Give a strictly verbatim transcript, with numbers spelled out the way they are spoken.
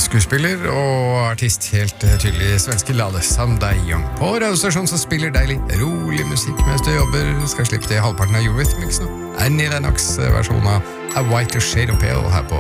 skuespiller og artist, helt tydelig svenske Lale Sandai-Young. På radiostasjonen som spiller deilig, rolig musikk mens du jobber, skal slippe til halvparten av Eurythmics nå. Er Neil Lennox versjon av A Whiter Shade of Pale her på